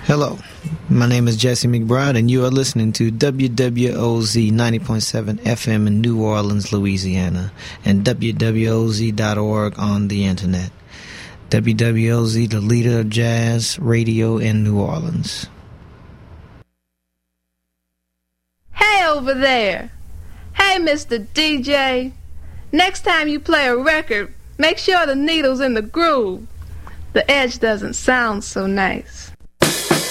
Hello, my name is Jesse McBride, and you are listening to WWOZ 90.7 FM in New Orleans, Louisiana, and WWOZ.org on the internet. WWOZ, the leader of jazz radio in New Orleans. Hey over there! Hey, Mr. DJ! Next time you play a record, make sure the needle's in the groove. The edge doesn't sound so nice.